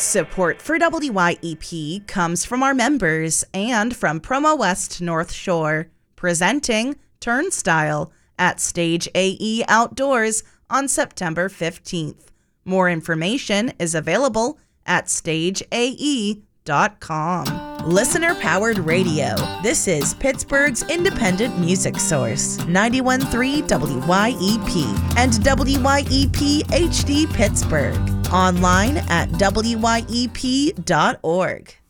Support for WYEP comes from our members and from Promo West North Shore, presenting Turnstile at Stage AE Outdoors on September 15th. More information is available at stageae.com. Listener-powered radio. This is Pittsburgh's independent music source, 91.3 WYEP and WYEP HD Pittsburgh. Online at wyep.org.